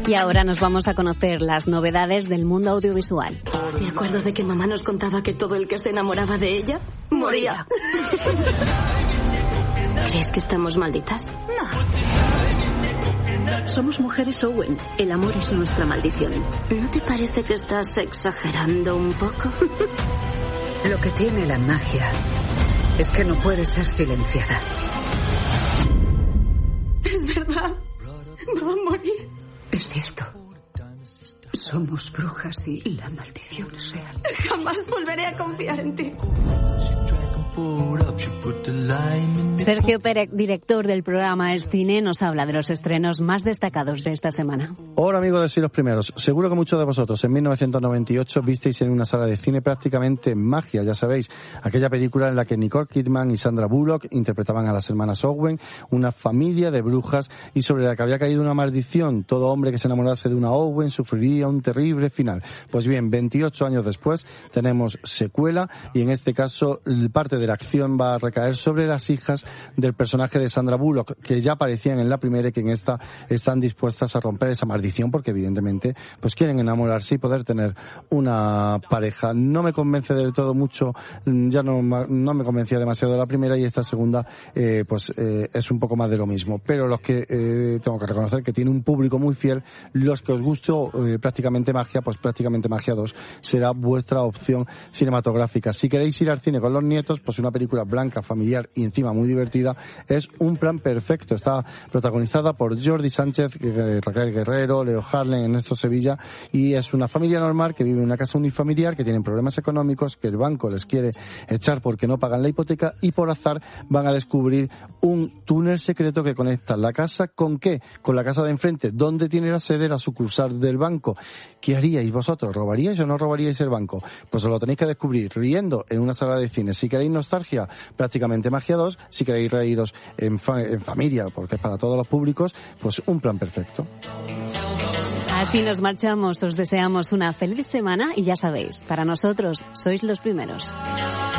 Y ahora nos vamos a conocer las novedades del mundo audiovisual. Me acuerdo de que mamá nos contaba que todo el que se enamoraba de ella moría. ¿Crees que estamos malditas? No. Somos mujeres, Owen. El amor es nuestra maldición. ¿No te parece que estás exagerando un poco? Lo que tiene la magia es que no puede ser silenciada. Es verdad. Va a morir. Es cierto. Somos brujas y la maldición es real. Jamás volveré a confiar en ti. Sergio Pérez, director del programa Es Cine, nos habla de los estrenos más destacados de esta semana. Hola amigos de Soy los Primeros. Seguro que muchos de vosotros en 1998 visteis en una sala de cine prácticamente Magia, ya sabéis, aquella película en la que Nicole Kidman y Sandra Bullock interpretaban a las hermanas Owen, una familia de brujas y sobre la que había caído una maldición. Todo hombre que se enamorase de una Owen sufriría un terrible final. Pues bien, 28 años después tenemos secuela y en este caso parte de la acción va a recaer sobre las hijas del personaje de Sandra Bullock, que ya aparecían en la primera y que en esta están dispuestas a romper esa maldición porque evidentemente pues quieren enamorarse y poder tener una pareja. No me convence del todo mucho, ya no me convencía demasiado de la primera y esta segunda es un poco más de lo mismo, pero los que tengo que reconocer que tiene un público muy fiel, los que os gustó prácticamente Magia, pues prácticamente Magia 2 será vuestra opción cinematográfica. Si queréis ir al cine con los nietos, pues una película blanca, familiar y encima muy divertida es Un plan perfecto. Está protagonizada por Jordi Sánchez, Raquel Guerrero, Leo Harlem, Ernesto Sevilla y es una familia normal que vive en una casa unifamiliar, que tienen problemas económicos, que el banco les quiere echar porque no pagan la hipoteca y por azar van a descubrir un túnel secreto que conecta la casa ¿con qué? Con la casa de enfrente, donde tiene la sede la sucursal del banco. ¿Qué haríais vosotros? ¿Robaríais o no robaríais el banco? Pues os lo tenéis que descubrir riendo en una sala de cine. Si queréis nostalgia, prácticamente Magia 2. Si queréis reíros en familia, porque es para todos los públicos, pues Un plan perfecto. Así nos marchamos. Os deseamos una feliz semana y ya sabéis, para nosotros sois los primeros.